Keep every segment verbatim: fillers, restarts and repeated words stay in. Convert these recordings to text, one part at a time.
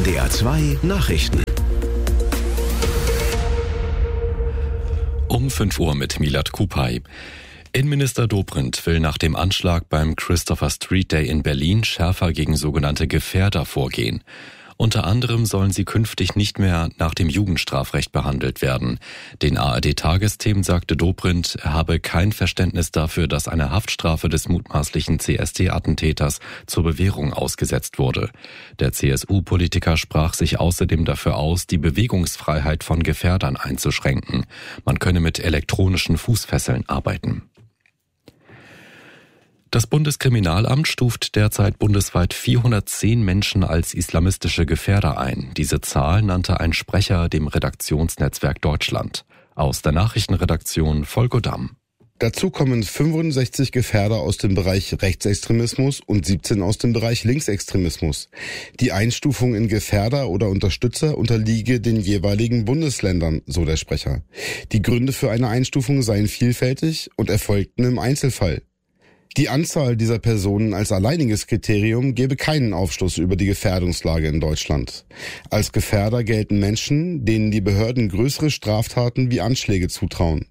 D R zwei Nachrichten. Um fünf Uhr mit Milad Kupay. Innenminister Dobrindt will nach dem Anschlag beim Christopher Street Day in Berlin schärfer gegen sogenannte Gefährder vorgehen. Unter anderem sollen sie künftig nicht mehr nach dem Jugendstrafrecht behandelt werden. Den A R D-Tagesthemen sagte Dobrindt, er habe kein Verständnis dafür, dass eine Haftstrafe des mutmaßlichen C S D-Attentäters zur Bewährung ausgesetzt wurde. Der C S U-Politiker sprach sich außerdem dafür aus, die Bewegungsfreiheit von Gefährdern einzuschränken. Man könne mit elektronischen Fußfesseln arbeiten. Das Bundeskriminalamt stuft derzeit bundesweit vierhundertzehn Menschen als islamistische Gefährder ein. Diese Zahl nannte ein Sprecher dem Redaktionsnetzwerk Deutschland. Aus der Nachrichtenredaktion Volker Damm. Dazu kommen fünfundsechzig Gefährder aus dem Bereich Rechtsextremismus und siebzehn aus dem Bereich Linksextremismus. Die Einstufung in Gefährder oder Unterstützer unterliege den jeweiligen Bundesländern, so der Sprecher. Die Gründe für eine Einstufung seien vielfältig und erfolgten im Einzelfall. Die Anzahl dieser Personen als alleiniges Kriterium gebe keinen Aufschluss über die Gefährdungslage in Deutschland. Als Gefährder gelten Menschen, denen die Behörden größere Straftaten wie Anschläge zutrauen.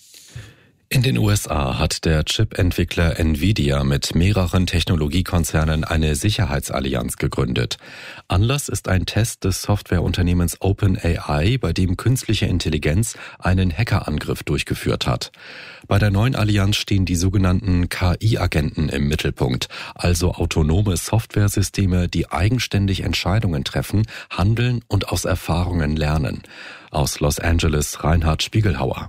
In den U S A hat der Chip-Entwickler Nvidia mit mehreren Technologiekonzernen eine Sicherheitsallianz gegründet. Anlass ist ein Test des Softwareunternehmens OpenAI, bei dem künstliche Intelligenz einen Hackerangriff durchgeführt hat. Bei der neuen Allianz stehen die sogenannten K I-Agenten im Mittelpunkt, also autonome Softwaresysteme, die eigenständig Entscheidungen treffen, handeln und aus Erfahrungen lernen. Aus Los Angeles Reinhard Spiegelhauer.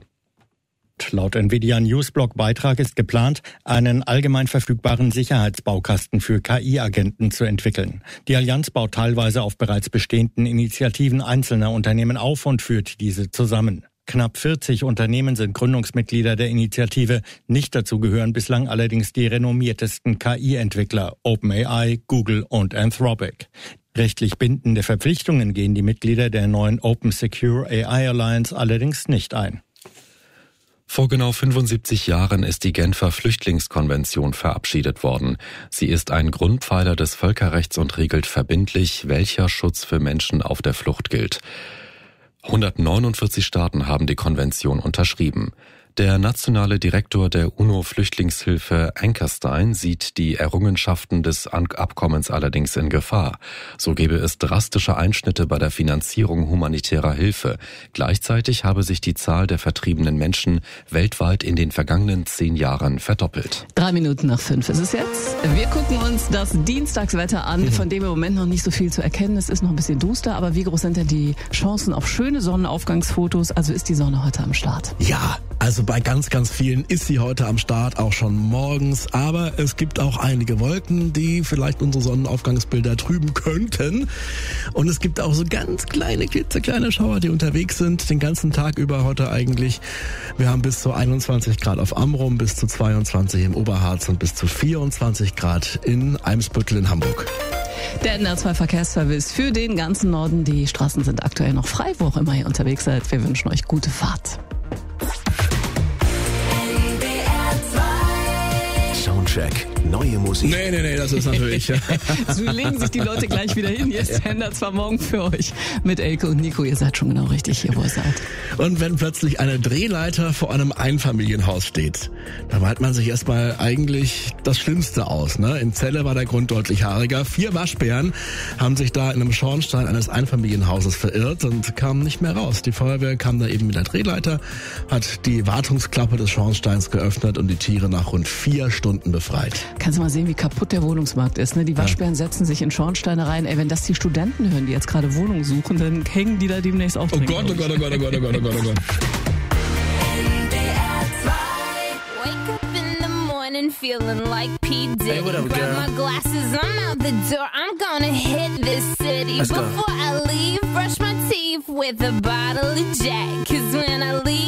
Laut Nvidia Newsblog-Beitrag ist geplant, einen allgemein verfügbaren Sicherheitsbaukasten für K I-Agenten zu entwickeln. Die Allianz baut teilweise auf bereits bestehenden Initiativen einzelner Unternehmen auf und führt diese zusammen. Knapp vierzig Unternehmen sind Gründungsmitglieder der Initiative. Nicht dazu gehören bislang allerdings die renommiertesten K I-Entwickler OpenAI, Google und Anthropic. Rechtlich bindende Verpflichtungen gehen die Mitglieder der neuen Open Secure A I Alliance allerdings nicht ein. Vor genau fünfundsiebzig Jahren ist die Genfer Flüchtlingskonvention verabschiedet worden. Sie ist ein Grundpfeiler des Völkerrechts und regelt verbindlich, welcher Schutz für Menschen auf der Flucht gilt. hundertneunundvierzig Staaten haben die Konvention unterschrieben. Der nationale Direktor der UNO-Flüchtlingshilfe Ankerstein sieht die Errungenschaften des Abkommens allerdings in Gefahr. So gebe es drastische Einschnitte bei der Finanzierung humanitärer Hilfe. Gleichzeitig habe sich die Zahl der vertriebenen Menschen weltweit in den vergangenen zehn Jahren verdoppelt. Drei Minuten nach fünf ist es jetzt. Wir gucken uns das Dienstagswetter an, von dem im Moment noch nicht so viel zu erkennen. Es ist noch ein bisschen duster, aber wie groß sind denn die Chancen auf schöne Sonnenaufgangsfotos? Also ist die Sonne heute am Start? Ja, also bei ganz, ganz vielen ist sie heute am Start, auch schon morgens. Aber es gibt auch einige Wolken, die vielleicht unsere Sonnenaufgangsbilder trüben könnten. Und es gibt auch so ganz kleine, klitzekleine Schauer, die unterwegs sind, den ganzen Tag über heute eigentlich. Wir haben bis zu einundzwanzig Grad auf Amrum, bis zu zweiundzwanzig im Oberharz und bis zu vierundzwanzig Grad in Eimsbüttel in Hamburg. Der N R zwei Verkehrsservice für den ganzen Norden. Die Straßen sind aktuell noch frei, wo auch immer ihr unterwegs seid. Wir wünschen euch gute Fahrt. Soundcheck. Neue Musik. Nee, nee, nee, das ist natürlich. So legen sich die Leute gleich wieder hin. Jetzt ja. ändert zwar morgen für euch mit Elke und Nico. Ihr seid schon genau richtig hier, wo ihr seid. Und wenn plötzlich eine Drehleiter vor einem Einfamilienhaus steht, dann malt man sich erstmal eigentlich das Schlimmste aus. Ne? In Celle war der Grund deutlich haariger. Vier Waschbären haben sich da in einem Schornstein eines Einfamilienhauses verirrt und kamen nicht mehr raus. Die Feuerwehr kam da eben mit der Drehleiter, hat die Wartungsklappe des Schornsteins geöffnet und die Tiere nach rund vier Stunden befreit. Kannst du mal sehen, wie kaputt der Wohnungsmarkt ist. Ne? Die Waschbären ja. setzen sich in Schornsteine rein. Ey, wenn das die Studenten hören, die jetzt gerade Wohnungen suchen, dann hängen die da demnächst auch drin. Oh Gott, oh Gott, oh Gott, oh Gott, oh Gott, oh Gott, oh Gott. Feeling like P. Diddy. Hey, what up, girl? Grab my glasses, I'm out the door. I'm gonna hit this city. Let's Before go. I leave, brush my teeth with a bottle of Jack. Cause when I leave